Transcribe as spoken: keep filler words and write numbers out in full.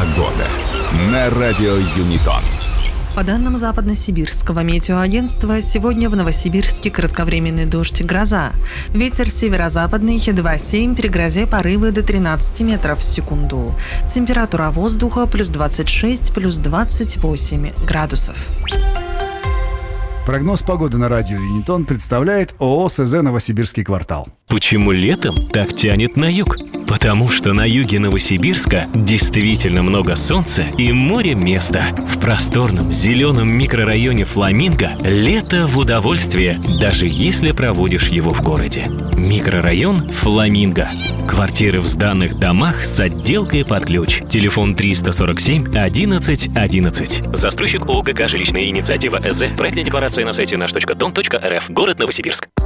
Погода на радио Юнитон. По данным Западно-Сибирского метеоагентства, сегодня в Новосибирске кратковременный дождь и гроза. Ветер северо-западный два семь, при грозе порывы до тринадцати метров в секунду. Температура воздуха плюс двадцать шесть, плюс двадцать восемь градусов. Прогноз погоды на радио Юнитон представляет ООО СЗ «Новосибирский квартал». Почему летом так тянет на юг? Потому что на юге Новосибирска действительно много солнца и море места. В просторном зеленом микрорайоне Фламинго лето в удовольствие, даже если проводишь его в городе. Микрорайон Фламинго. Квартиры в сданных домах с отделкой под ключ. Телефон триста сорок семь одиннадцать одиннадцать. Застройщик ООО ГК «Жилищная инициатива СЗ». Проектная декларация на сайте наш точка дом точка рф. Город Новосибирск.